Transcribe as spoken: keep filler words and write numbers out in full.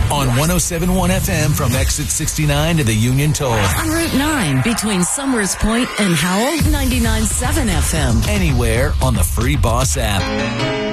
on one oh seven point one F M from exit sixty-nine to the Union Toll. On Route nine between Summers Point and Howell, ninety-nine point seven F M. Anywhere on the free Boss app.